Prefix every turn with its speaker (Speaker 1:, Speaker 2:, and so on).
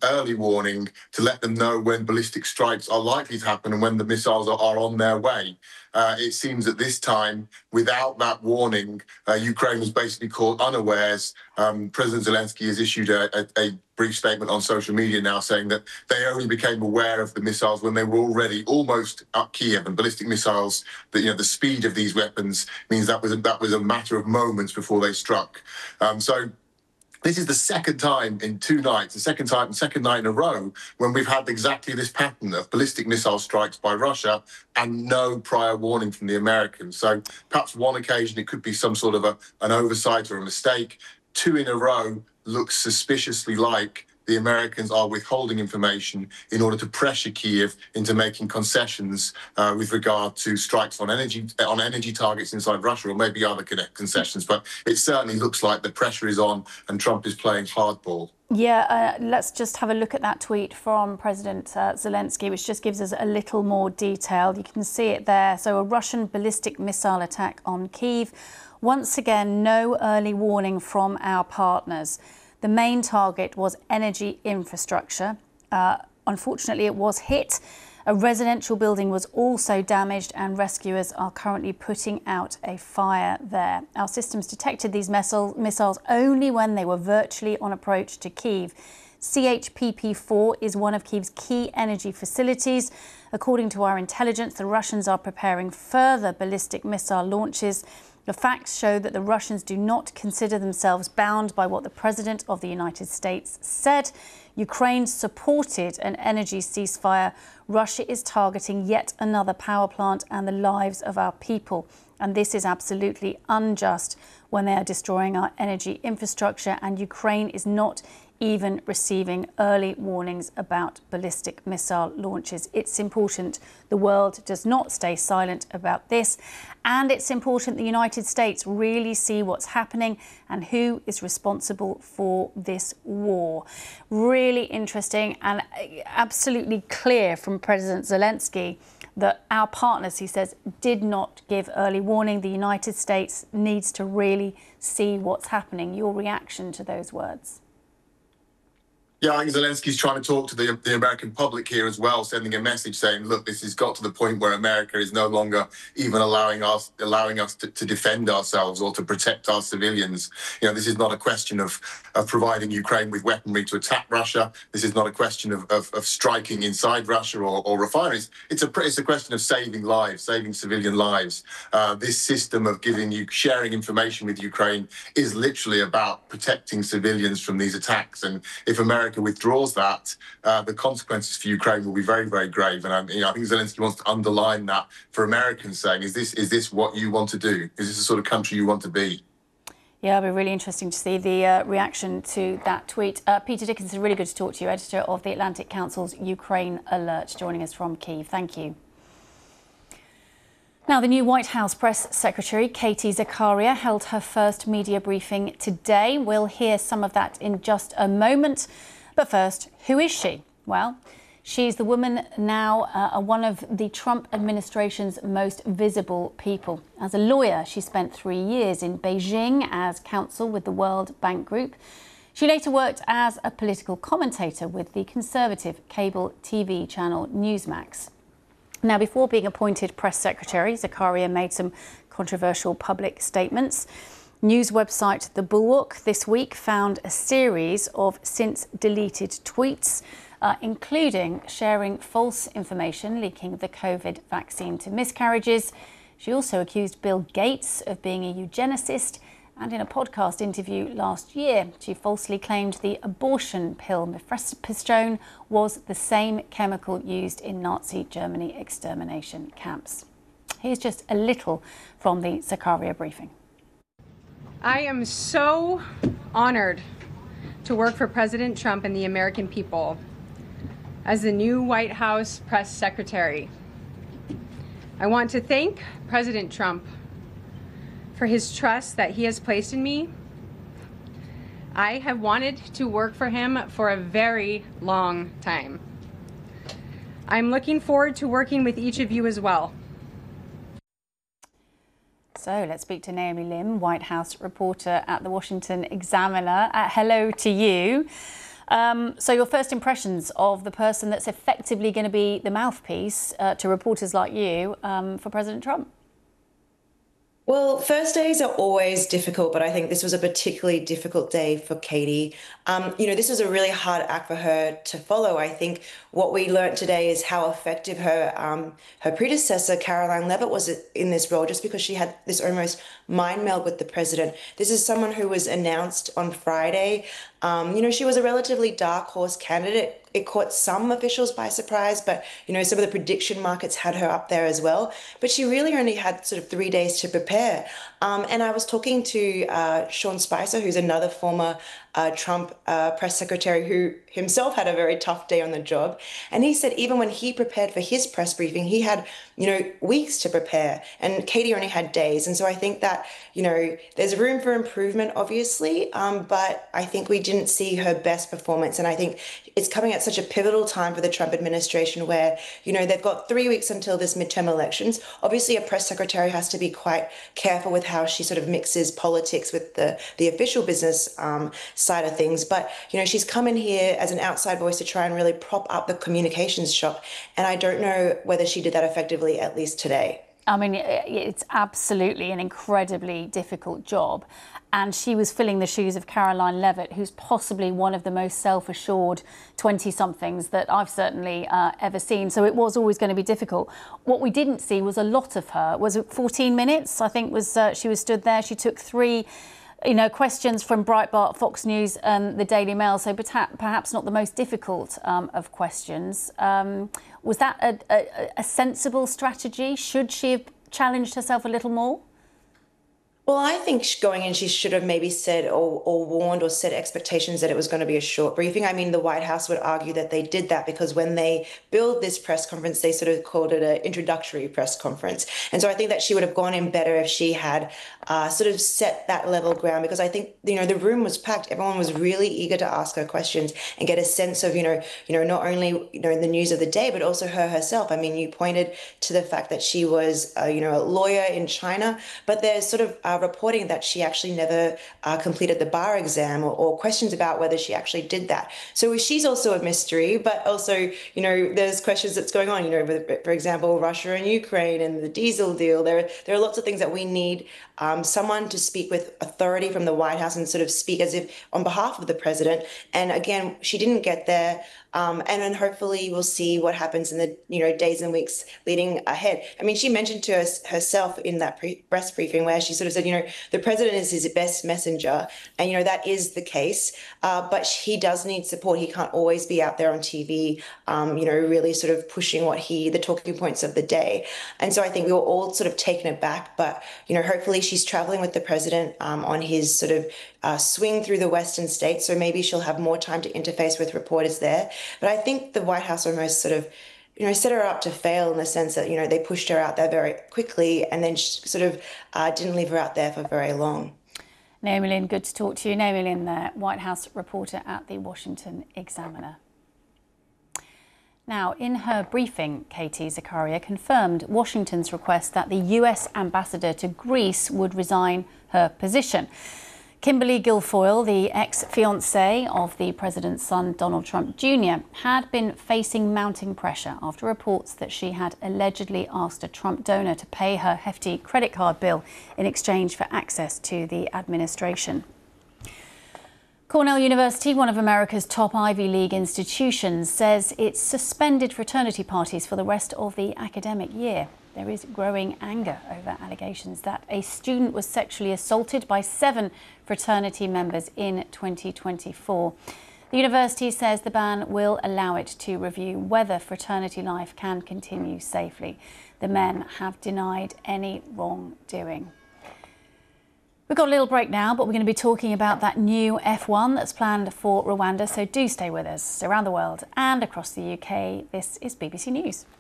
Speaker 1: early warning to let them know when ballistic strikes are likely to happen and when the missiles are on their way. It seems that this time, without that warning, Ukraine was basically caught unawares. President Zelensky has issued a brief statement on social media now saying that they only became aware of the missiles when they were already almost up Kiev, and ballistic missiles, the speed of these weapons means that was a matter of moments before they struck. So this is the second time in 2 nights, the second night in a row when we've had exactly this pattern of ballistic missile strikes by Russia and no prior warning from the Americans. So perhaps one occasion it could be some sort of an oversight or a mistake. 2 in a row looks suspiciously like the Americans are withholding information in order to pressure Kiev into making concessions with regard to strikes on energy targets inside Russia, or maybe other concessions. But it certainly looks like the pressure is on and Trump is playing hardball.
Speaker 2: Yeah, let's just have a look at that tweet from President Zelensky, which just gives us a little more detail. You can see it there. So a Russian ballistic missile attack on Kyiv. Once again, no early warning from our partners. The main target was energy infrastructure. Unfortunately, it was hit. A residential building was also damaged, and rescuers are currently putting out a fire there. Our systems detected these missiles only when they were virtually on approach to Kyiv. CHPP-4 is one of Kyiv's key energy facilities. According to our intelligence, the Russians are preparing further ballistic missile launches. The facts show that the Russians do not consider themselves bound by what the President of the United States said. Ukraine supported an energy ceasefire. Russia is targeting yet another power plant and the lives of our people. And this is absolutely unjust when they are destroying our energy infrastructure, and Ukraine is not even receiving early warnings about ballistic missile launches. It's important the world does not stay silent about this, and it's important the United States really see what's happening and who is responsible for this war. Really interesting and absolutely clear from President Zelensky that our partners, he says, did not give early warning. The United States needs to really see what's happening. Your reaction to those words?
Speaker 1: Yeah, I think Zelensky's trying to talk to the American public here as well, sending a message saying, look, this has got to the point where America is no longer even allowing us to defend ourselves or to protect our civilians. This is not a question of providing Ukraine with weaponry to attack Russia. This is not a question of striking inside Russia or refineries. It's a question of saving lives, saving civilian lives. This system of sharing information with Ukraine is literally about protecting civilians from these attacks. And if America withdraws that, the consequences for Ukraine will be very, very grave. And I think Zelensky wants to underline that for Americans, saying, is this what you want to do? Is this the sort of country you want to be?
Speaker 2: Yeah, it'll be really interesting to see the reaction to that tweet. Peter Dickinson, really good to talk to you, editor of the Atlantic Council's Ukraine Alert, joining us from Kyiv. Thank you. Now, the new White House press secretary, Katie Zakaria, held her first media briefing today. We'll hear some of that in just a moment. But first, who is she? Well, she's the woman now one of the Trump administration's most visible people. As a lawyer, she spent 3 years in Beijing as counsel with the World Bank Group. She later worked as a political commentator with the conservative cable TV channel Newsmax. Now, before being appointed press secretary, Zakaria made some controversial public statements. News website The Bulwark this week found a series of since-deleted tweets, including sharing false information, leaking the COVID vaccine to miscarriages. She also accused Bill Gates of being a eugenicist, and in a podcast interview last year, she falsely claimed the abortion pill mifepristone was the same chemical used in Nazi Germany extermination camps. Here's just a little from the Zakaria briefing.
Speaker 3: I am so honored to work for President Trump and the American people as the new White House press secretary. I want to thank President Trump for his trust that he has placed in me. I have wanted to work for him for a very long time. I'm looking forward to working with each of you as well.
Speaker 2: So let's speak to Naomi Lim, White House reporter at the Washington Examiner. Hello to you. So your first impressions of the person that's effectively going to be the mouthpiece to reporters like you for President Trump?
Speaker 4: Well, first days are always difficult, but I think this was a particularly difficult day for Katie. This was a really hard act for her to follow. I think what we learned today is how effective her predecessor, Caroline Levitt, was in this role, just because she had this almost mind meld with the president. This is someone who was announced on Friday. She was a relatively dark horse candidate. It caught some officials by surprise, but, some of the prediction markets had her up there as well. But she really only had sort of 3 days to prepare. And I was talking to Sean Spicer, who's another former Trump press secretary who himself had a very tough day on the job. And he said even when he prepared for his press briefing, he had, weeks to prepare, and Katie only had days. And so I think that, there's room for improvement, obviously, but I think we didn't see her best performance. And I think it's coming at such a pivotal time for the Trump administration where, they've got 3 weeks until this midterm elections. Obviously, a press secretary has to be quite careful with how she sort of mixes politics with the official business side of things. But, she's come in here as an outside voice to try and really prop up the communications shop. And I don't know whether she did that effectively, at least today.
Speaker 2: I mean, it's absolutely an incredibly difficult job. And she was filling the shoes of Caroline Levitt, who's possibly one of the most self-assured 20-somethings that I've certainly ever seen. So it was always going to be difficult. What we didn't see was a lot of her. Was it 14 minutes? I think she was stood there. She took 3 questions from Breitbart, Fox News and the Daily Mail, so perhaps not the most difficult of questions. Was that a sensible strategy? Should she have challenged herself a little more?
Speaker 4: Well, I think going in, she should have maybe said or warned or set expectations that it was going to be a short briefing. I mean, the White House would argue that they did that because when they billed this press conference, they sort of called it an introductory press conference. And so I think that she would have gone in better if she had sort of set that level ground, because I think, the room was packed. Everyone was really eager to ask her questions and get a sense of, not only, the news of the day, but also her herself. I mean, you pointed to the fact that she was, a lawyer in China, but there's sort of reporting that she actually never completed the bar exam or questions about whether she actually did that. So she's also a mystery, but also, there's questions that's going on, for example, Russia and Ukraine and the diesel deal. There are lots of things that we need someone to speak with authority from the White House and sort of speak as if on behalf of the president. And again, she didn't get there. And then hopefully we'll see what happens in the days and weeks leading ahead. I mean, she mentioned to herself in that press briefing where she sort of said, the president is his best messenger, and that is the case. But he does need support. He can't always be out there on TV, really sort of pushing the talking points of the day. And so I think we were all sort of taken aback. But hopefully she's traveling with the president on his sort of swing through the Western states, so maybe she'll have more time to interface with reporters there. But I think the White House almost sort of, set her up to fail in the sense that, they pushed her out there very quickly and then sort of didn't leave her out there for very long.
Speaker 2: Naomi Lynn, good to talk to you. Naomi Lynn there, White House reporter at the Washington Examiner. Now, in her briefing, Katie Zakaria confirmed Washington's request that the US ambassador to Greece would resign her position. Kimberly Guilfoyle, the ex-fiancée of the president's son, Donald Trump Jr., had been facing mounting pressure after reports that she had allegedly asked a Trump donor to pay her hefty credit card bill in exchange for access to the administration. Cornell University, one of America's top Ivy League institutions, says it's suspended fraternity parties for the rest of the academic year. There is growing anger over allegations that a student was sexually assaulted by 7 fraternity members in 2024. The university says the ban will allow it to review whether fraternity life can continue safely. The men have denied any wrongdoing. We've got a little break now, but we're going to be talking about that new F1 that's planned for Rwanda, so do stay with us. Around the world and across the UK, this is BBC News.